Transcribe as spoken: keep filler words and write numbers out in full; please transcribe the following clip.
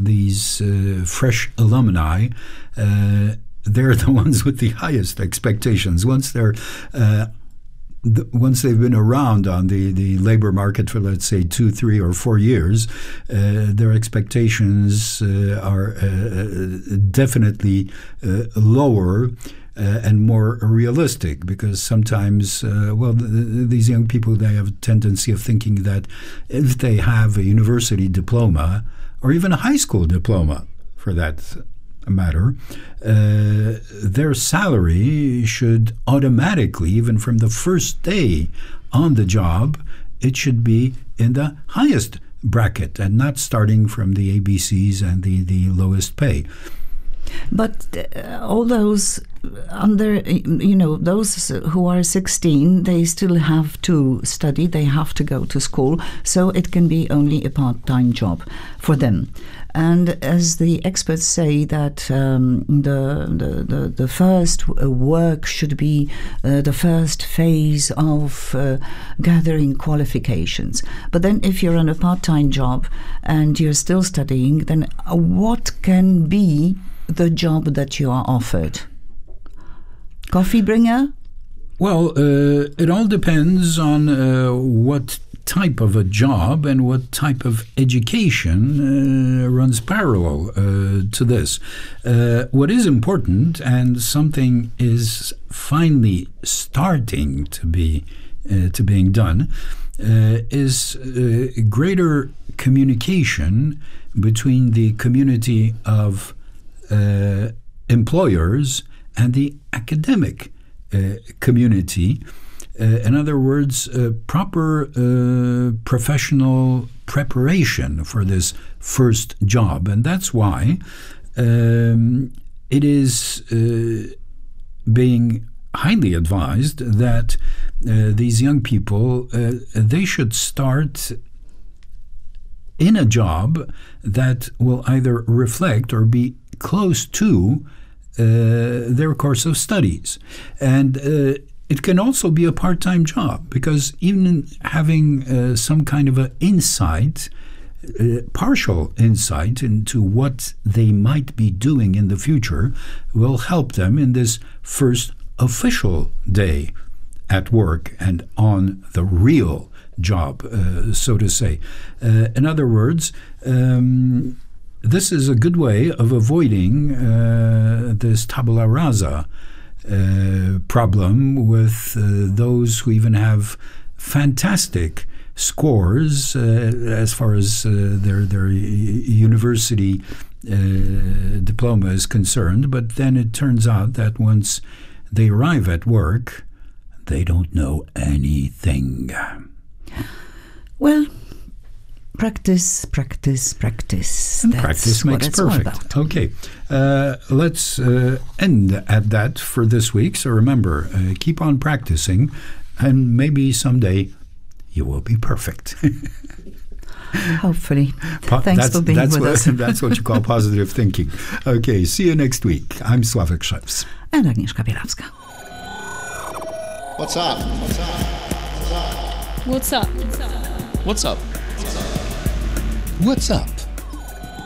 these uh, fresh alumni, uh, they're the ones with the highest expectations. Once they're uh, The, once they've been around on the, the labor market for, let's say, two, three, or four years, uh, their expectations uh, are uh, definitely uh, lower uh, and more realistic, because sometimes, uh, well, the, the, these young people, they have a tendency of thinking that if they have a university diploma, or even a high school diploma, for that matter, uh, their salary should automatically, even from the first day on the job, it should be in the highest bracket and not starting from the A B Cs and the, the lowest pay. But uh, all those under, you know, those who are sixteen, they still have to study, they have to go to school, so it can be only a part-time job for them. And as the experts say that um, the, the, the, the first work should be uh, the first phase of uh, gathering qualifications. But then if you're on a part-time job and you're still studying, then what can be the job that you are offered? Coffee bringer? Well, uh, it all depends on uh, what type of a job and what type of education uh, runs parallel uh, to this. Uh, what is important, and something is finally starting to be uh, to being done, uh, is uh, greater communication between the community of uh, employers and the academic uh, community. Uh, in other words, uh, proper uh, professional preparation for this first job. And that's why um, it is uh, being highly advised that uh, these young people, uh, they should start in a job that will either reflect or be close to uh, their course of studies. And uh, it can also be a part-time job, because even having uh, some kind of an insight, uh, partial insight into what they might be doing in the future will help them in this first official day at work and on the real job, uh, so to say. Uh, in other words, um, this is a good way of avoiding uh, this tabula rasa Uh, problem with uh, those who even have fantastic scores uh, as far as uh, their their university uh, diploma is concerned, but then it turns out that once they arrive at work, they don't know anything. Well, practice, practice, practice. And That's practice makes what it's all perfect. about. Okay, uh, let's uh, end at that for this week. So remember, uh, keep on practicing, and maybe someday you will be perfect. Hopefully. Po- Thanks that's, for being that's with what, us. That's what you call positive thinking. Okay, see you next week. I'm Sławek Szewc. And Agnieszka Bielawska. What's up? What's up? What's up? What's up? What's up?